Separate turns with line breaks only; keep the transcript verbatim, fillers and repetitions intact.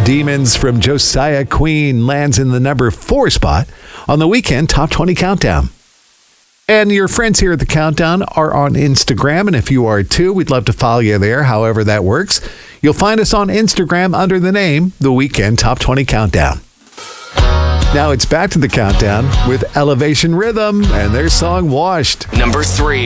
Demons from Josiah Queen lands in the number four spot on the Weekend Top twenty Countdown. And your friends here at the Countdown are on Instagram, and if you are too, we'd love to follow you there, however that works. You'll find us on Instagram under the name The Weekend Top twenty Countdown. Now it's back to the Countdown with Elevation Rhythm and their song Washed.
Number three.